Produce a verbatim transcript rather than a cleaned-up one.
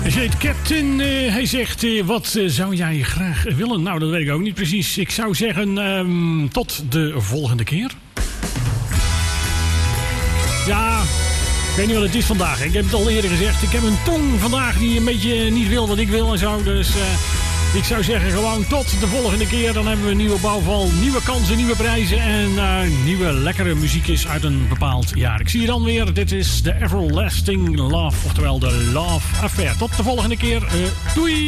Hij heet Captain. Uh, hij zegt, uh, wat uh, zou jij graag willen? Nou, dat weet ik ook niet precies. Ik zou zeggen, um, tot de volgende keer. Ja, ik weet niet wat het is vandaag. Ik heb het al eerder gezegd. Ik heb een tong vandaag die een beetje niet wil wat ik wil en zo. Dus uh, ik zou zeggen, gewoon tot de volgende keer. Dan hebben we een nieuwe bouwval, nieuwe kansen, nieuwe prijzen en uh, nieuwe lekkere muziekjes uit een bepaald jaar. Ik zie je dan weer. Dit is de Everlasting Love, oftewel de Love Affair. Tot de volgende keer. Uh, doei!